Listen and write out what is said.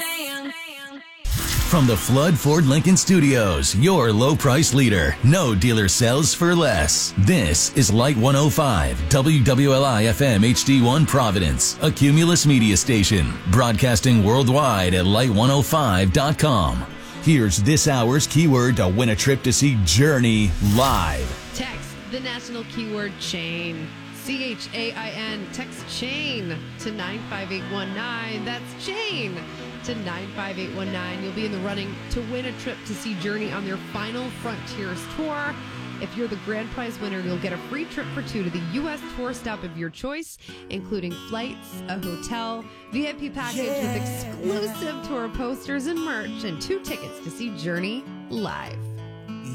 From the Flood Ford Lincoln Studios, your low price leader. No dealer sells for less. This is Light 105, WWLI FM HD1 Providence, a Cumulus media station, broadcasting worldwide at light105.com. Here's this hour's keyword to win a trip to see Journey live. Text the national keyword chain. CHAIN. Text chain to 95819. That's chain to 95819. You'll be in the running to win a trip to see Journey on their final Frontiers tour. If you're the grand prize winner, you'll get a free trip for two to the U.S. tour stop of your choice, including flights, a hotel, VIP package with exclusive tour posters and merch, and 2 tickets to see Journey live.